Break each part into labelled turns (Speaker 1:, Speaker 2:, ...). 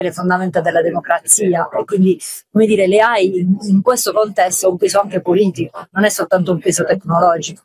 Speaker 1: le fondamenta della democrazia, e quindi, come dire, le AI in questo contesto ha un peso anche politico, non è soltanto un peso tecnologico.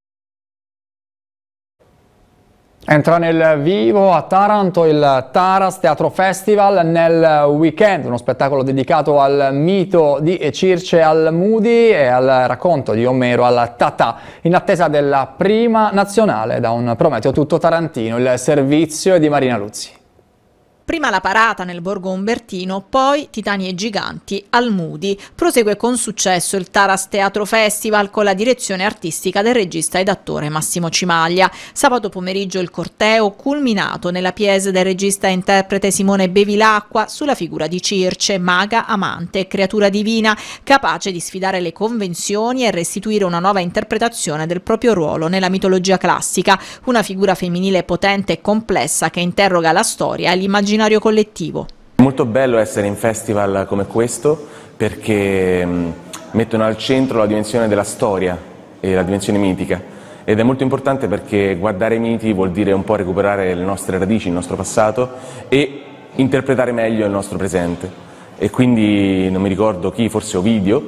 Speaker 2: Entra nel vivo a Taranto il Taras Teatro Festival nel weekend, uno spettacolo dedicato al mito di Circe al Moody e al racconto di Omero al Tatà, in attesa della prima nazionale da un Prometeo tutto tarantino. Il servizio è di Marina Luzzi.
Speaker 3: Prima la parata nel Borgo Umbertino, poi Titani e Giganti al Moody. Prosegue con successo il Taras Teatro Festival con la direzione artistica del regista ed attore Massimo Cimaglia. Sabato pomeriggio il corteo culminato nella pièce del regista e interprete Simone Bevilacqua sulla figura di Circe, maga, amante e creatura divina, capace di sfidare le convenzioni e restituire una nuova interpretazione del proprio ruolo nella mitologia classica, una figura femminile potente e complessa che interroga la storia e l'immaginario collettivo.
Speaker 4: È molto bello essere in festival come questo perché mettono al centro la dimensione della storia e la dimensione mitica, ed è molto importante perché guardare i miti vuol dire un po' recuperare le nostre radici, il nostro passato e interpretare meglio il nostro presente. E quindi non mi ricordo chi, forse Ovidio,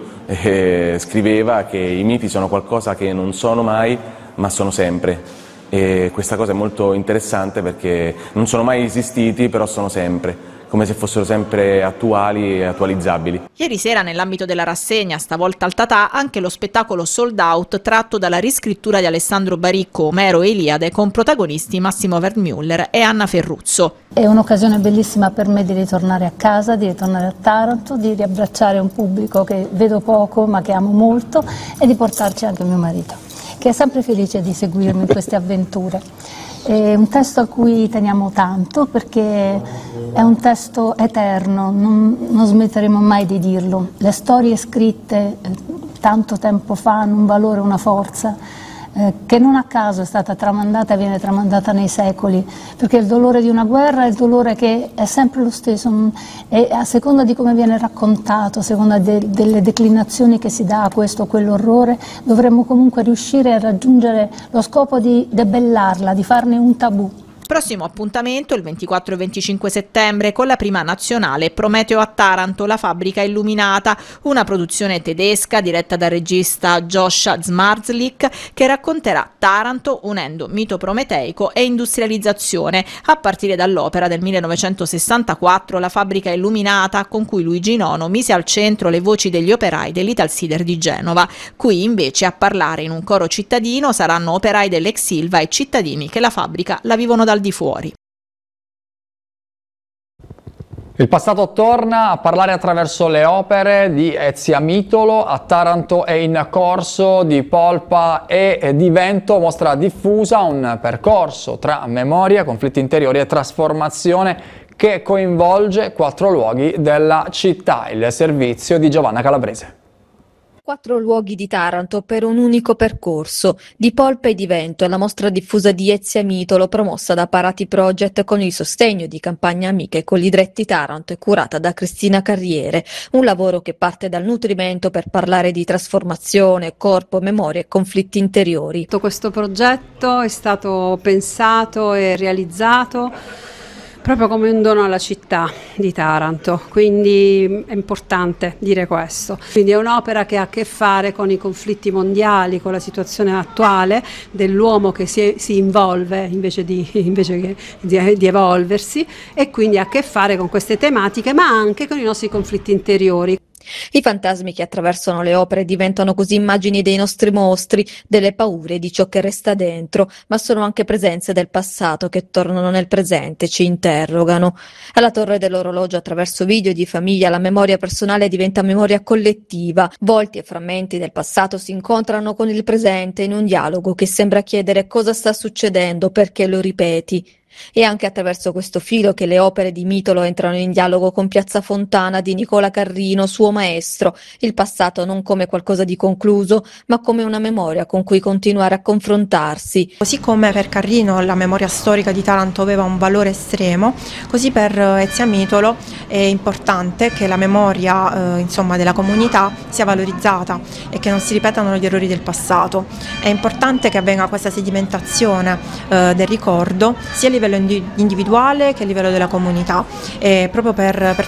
Speaker 4: scriveva che i miti sono qualcosa che non sono mai ma sono sempre. E questa cosa è molto interessante perché non sono mai esistiti, però sono sempre, come se fossero sempre attuali e attualizzabili.
Speaker 3: Ieri sera, nell'ambito della rassegna, stavolta al Tatà, anche lo spettacolo Sold Out tratto dalla riscrittura di Alessandro Baricco, Omero e Iliade, con protagonisti Massimo Vermüller e Anna Ferruzzo.
Speaker 5: È un'occasione bellissima per me di ritornare a casa, di ritornare a Taranto, di riabbracciare un pubblico che vedo poco ma che amo molto, e di portarci anche mio marito, che è sempre felice di seguirmi in queste avventure. È un testo a cui teniamo tanto perché è un testo eterno, non smetteremo mai di dirlo. Le storie scritte tanto tempo fa hanno un valore, una forza che non a caso è stata tramandata e viene tramandata nei secoli, perché il dolore di una guerra è il dolore che è sempre lo stesso, e a seconda di come viene raccontato, a seconda delle declinazioni che si dà a questo o quell'orrore, dovremmo comunque riuscire a raggiungere lo scopo di debellarla, di farne un tabù.
Speaker 3: Prossimo appuntamento il 24 e 25 settembre con la prima nazionale Prometeo a Taranto, la fabbrica illuminata, una produzione tedesca diretta dal regista Joshua Zmarzlik che racconterà Taranto unendo mito prometeico e industrializzazione, a partire dall'opera del 1964 La fabbrica illuminata, con cui Luigi Nono mise al centro le voci degli operai dell'Italsider di Genova. Qui invece a parlare in un coro cittadino saranno operai dell'ex Ilva e cittadini che la fabbrica la vivono dal di fuori.
Speaker 2: Il passato torna a parlare attraverso le opere di Ezia Mitolo. A Taranto è in corso di Polpa e di Vento, mostra diffusa, un percorso tra memoria, conflitti interiori e trasformazione che coinvolge 4 luoghi della città. Il servizio di Giovanna Calabrese.
Speaker 6: 4 luoghi di Taranto per un unico percorso. Di Polpa e di Vento è la mostra diffusa di Ezia Mitolo, promossa da Parati Project con il sostegno di Campagna Amiche Colidretti Taranto e curata da Cristina Carriere. Un lavoro che parte dal nutrimento per parlare di trasformazione, corpo, memoria e conflitti interiori.
Speaker 7: Questo progetto è stato pensato e realizzato proprio come un dono alla città di Taranto, quindi è importante dire questo. Quindi è un'opera che ha a che fare con i conflitti mondiali, con la situazione attuale dell'uomo che si involve invece che di evolversi, e quindi ha a che fare con queste tematiche, ma anche con i nostri conflitti interiori.
Speaker 6: I fantasmi che attraversano le opere diventano così immagini dei nostri mostri, delle paure, di ciò che resta dentro, ma sono anche presenze del passato che tornano nel presente, ci interrogano. Alla Torre dell'Orologio, attraverso video di famiglia, la memoria personale diventa memoria collettiva. Volti e frammenti del passato si incontrano con il presente in un dialogo che sembra chiedere cosa sta succedendo, perché lo ripeti. E anche attraverso questo filo che le opere di Mitolo entrano in dialogo con Piazza Fontana di Nicola Carrino, suo maestro, il passato non come qualcosa di concluso, ma come una memoria con cui continuare a confrontarsi.
Speaker 8: Così come per Carrino la memoria storica di Taranto aveva un valore estremo, così per Ezia Mitolo è importante che la memoria della comunità sia valorizzata e che non si ripetano gli errori del passato. È importante che avvenga questa sedimentazione del ricordo sia a livello livello individuale che a livello della comunità, proprio per